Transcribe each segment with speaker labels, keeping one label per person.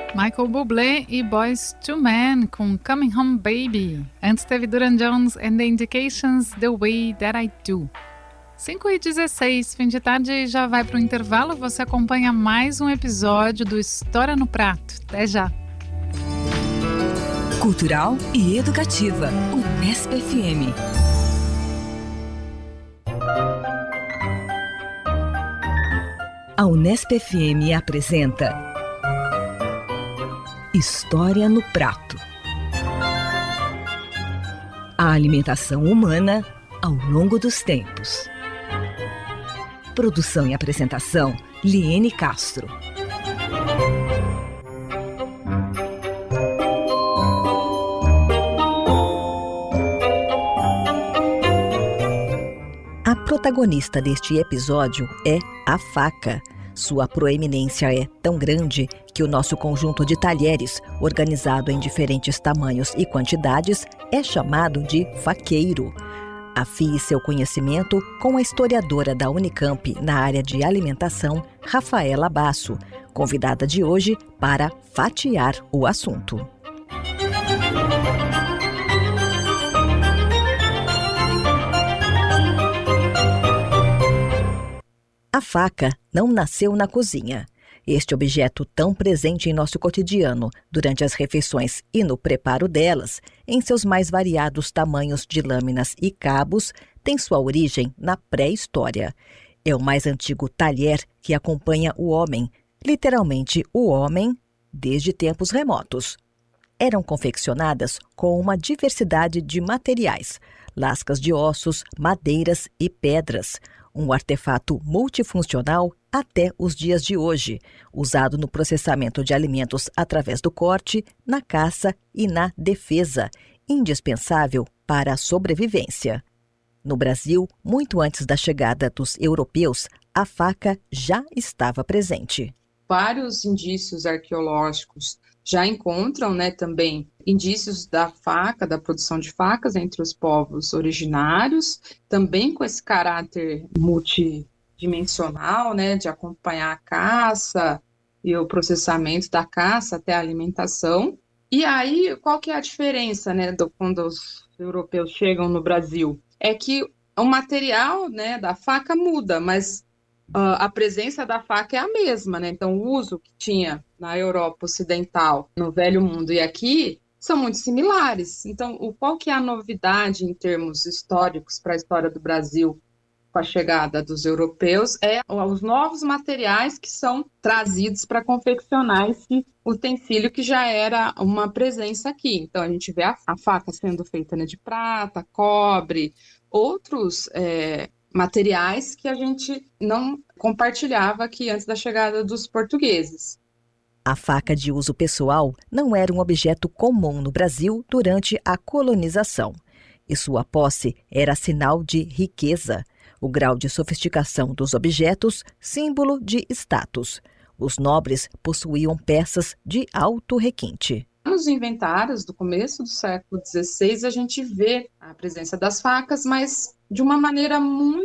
Speaker 1: Michael Bublé e Boyz II Men com Coming Home Baby. Antes teve Duran Jones and the Indications, The Way That I Do. 5h16, fim de tarde, já vai para o intervalo. Você acompanha mais um episódio do História no Prato. Até já!
Speaker 2: Cultural e educativa. Unesp FM. A Unesp FM apresenta História no Prato. A alimentação humana ao longo dos tempos. Produção e apresentação, Liene Castro. A protagonista deste episódio é a faca. Sua proeminência é tão grande que o nosso conjunto de talheres, organizado em diferentes tamanhos e quantidades, é chamado de faqueiro. Afie seu conhecimento com a historiadora da Unicamp na área de alimentação, Rafaela Basso, convidada de hoje para fatiar o assunto. A faca não nasceu na cozinha. Este objeto tão presente em nosso cotidiano, durante as refeições e no preparo delas, em seus mais variados tamanhos de lâminas e cabos, tem sua origem na pré-história. É o mais antigo talher que acompanha o homem, literalmente o homem, desde tempos remotos. Eram confeccionadas com uma diversidade de materiais, lascas de ossos, madeiras e pedras, um artefato multifuncional até os dias de hoje, usado no processamento de alimentos através do corte, na caça e na defesa, indispensável para a sobrevivência. No Brasil, muito antes da chegada dos europeus, a faca já estava presente.
Speaker 3: Vários indícios arqueológicos já encontram, também indícios da faca, da produção de facas entre os povos originários, também com esse caráter multidimensional, de acompanhar a caça e o processamento da caça até a alimentação. E aí, qual que é a diferença, quando os europeus chegam no Brasil? É que o material, da faca muda, mas a presença da faca é a mesma, Então, o uso que tinha na Europa Ocidental, no Velho Mundo e aqui, são muito similares. Então, qual que é a novidade em termos históricos para a história do Brasil com a chegada dos europeus? É os novos materiais que são trazidos para confeccionar esse utensílio que já era uma presença aqui. Então, a gente vê a faca sendo feita de prata, cobre, outros materiais que a gente não compartilhava aqui antes da chegada dos portugueses.
Speaker 2: A faca de uso pessoal não era um objeto comum no Brasil durante a colonização, e sua posse era sinal de riqueza, o grau de sofisticação dos objetos, símbolo de status. Os nobres possuíam peças de alto requinte.
Speaker 3: Nos inventários do começo do século XVI, a gente vê a presença das facas, mas de uma maneira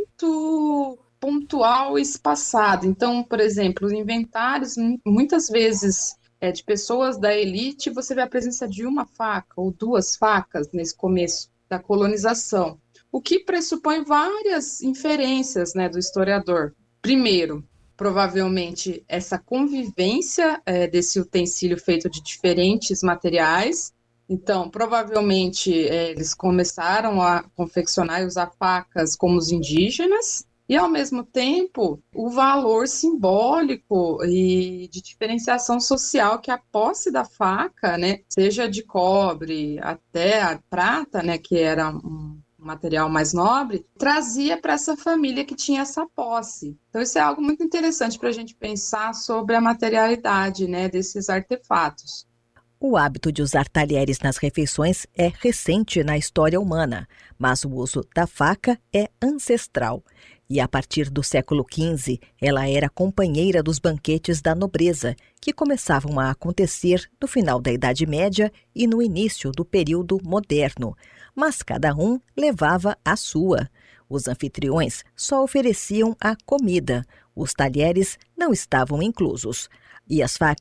Speaker 3: muito pontual e espaçada. Então, por exemplo, os inventários, muitas vezes, de pessoas da elite, você vê a presença de uma faca ou duas facas nesse começo da colonização, o que pressupõe várias inferências, do historiador. Primeiro, provavelmente, essa convivência desse utensílio feito de diferentes materiais. Então, provavelmente, eles começaram a confeccionar e usar facas como os indígenas, e, ao mesmo tempo, o valor simbólico e de diferenciação social que a posse da faca, seja de cobre até a prata, que era um material mais nobre, trazia para essa família que tinha essa posse. Então, isso é algo muito interessante para a gente pensar sobre a materialidade, desses artefatos.
Speaker 2: O hábito de usar talheres nas refeições é recente na história humana, mas o uso da faca é ancestral. E a partir do século XV, ela era companheira dos banquetes da nobreza, que começavam a acontecer no final da Idade Média e no início do período moderno. Mas cada um levava a sua. Os anfitriões só ofereciam a comida, os talheres não estavam inclusos. E as facas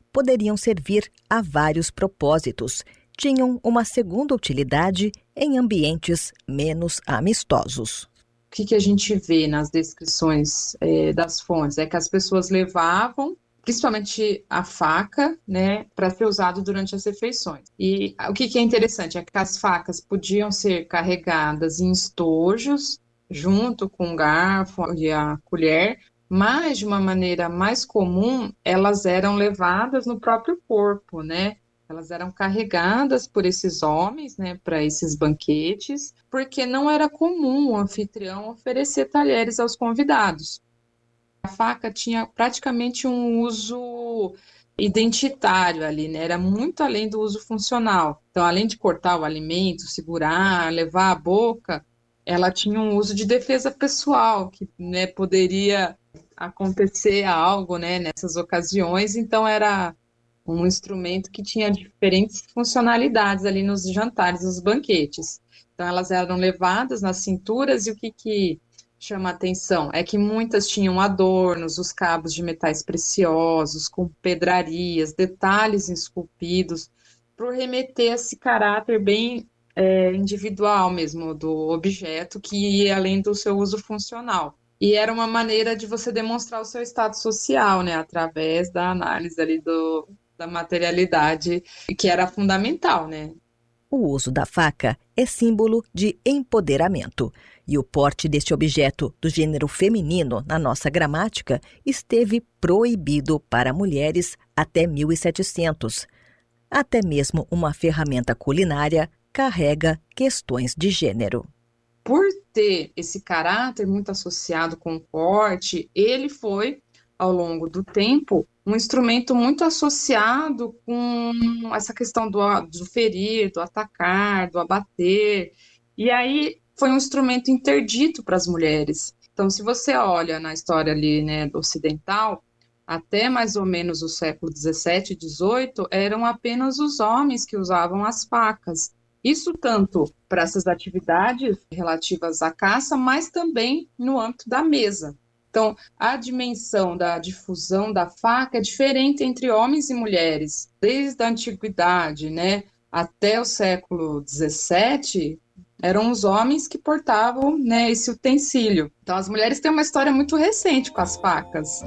Speaker 2: poderiam servir a vários propósitos. Tinham uma segunda utilidade em ambientes menos amistosos.
Speaker 3: O que a gente vê nas descrições das fontes é que as pessoas levavam, principalmente a faca, né, para ser usado durante as refeições. E o que é interessante é que as facas podiam ser carregadas em estojos, junto com o garfo e a colher, mas de uma maneira mais comum, elas eram levadas no próprio corpo, né? Elas eram carregadas por esses homens, né, para esses banquetes, porque não era comum o anfitrião oferecer talheres aos convidados. A faca tinha praticamente um uso identitário ali, né? Era muito além do uso funcional. Então, além de cortar o alimento, segurar, levar à boca, ela tinha um uso de defesa pessoal, que, né, poderia acontecer algo, né, nessas ocasiões. Então, era um instrumento que tinha diferentes funcionalidades ali nos jantares, nos banquetes. Então, elas eram levadas nas cinturas e o que chama atenção é que muitas tinham adornos, os cabos de metais preciosos, com pedrarias, detalhes esculpidos, por remeter a esse caráter bem individual mesmo do objeto, que ia além do seu uso funcional. E era uma maneira de você demonstrar o seu status social, né, através da análise ali da materialidade, que era fundamental, né?
Speaker 2: O uso da faca é símbolo de empoderamento, e o porte deste objeto do gênero feminino na nossa gramática esteve proibido para mulheres até 1700. Até mesmo uma ferramenta culinária carrega questões de gênero.
Speaker 3: Por ter esse caráter muito associado com o corte, ele foi, ao longo do tempo, um instrumento muito associado com essa questão do ferir, do atacar, do abater. E aí foi um instrumento interdito para as mulheres. Então, se você olha na história ali, né, ocidental, até mais ou menos o século XVII e XVIII, eram apenas os homens que usavam as facas. Isso tanto para essas atividades relativas à caça, mas também no âmbito da mesa. Então, a dimensão da difusão da faca é diferente entre homens e mulheres. Desde a antiguidade, né, até o século XVII, eram os homens que portavam, né, esse utensílio. Então, as mulheres têm uma história muito recente com as facas.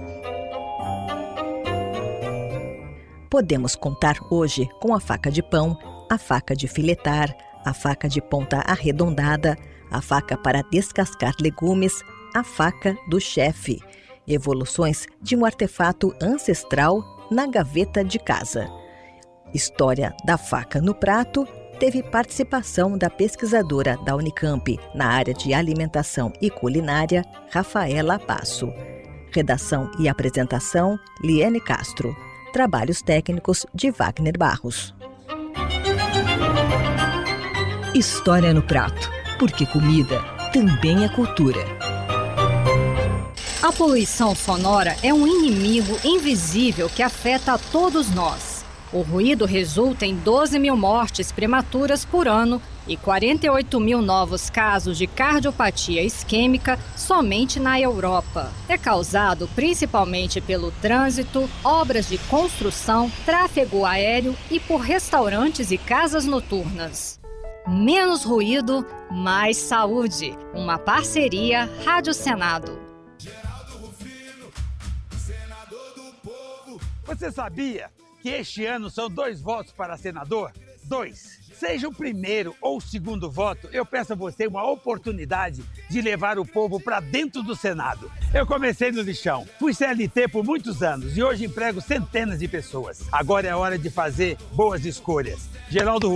Speaker 2: Podemos contar hoje com a faca de pão, a faca de filetar, a faca de ponta arredondada, a faca para descascar legumes, a faca do chefe, evoluções de um artefato ancestral na gaveta de casa. História da faca no prato teve participação da pesquisadora da Unicamp na área de alimentação e culinária, Rafaela Passo. Redação e apresentação, Liane Castro. Trabalhos técnicos de Wagner Barros. História no prato, porque comida também é cultura.
Speaker 4: A poluição sonora é um inimigo invisível que afeta a todos nós. O ruído resulta em 12 mil mortes prematuras por ano e 48 mil novos casos de cardiopatia isquêmica somente na Europa. É causado principalmente pelo trânsito, obras de construção, tráfego aéreo e por restaurantes e casas noturnas. Menos ruído, mais saúde. Uma parceria Rádio Senado.
Speaker 5: Você sabia que este ano são 2 votos para senador? 2. Seja o primeiro ou o segundo voto, eu peço a você uma oportunidade de levar o povo para dentro do Senado. Eu comecei no lixão, fui CLT por muitos anos e hoje emprego centenas de pessoas. Agora é hora de fazer boas escolhas. Geraldo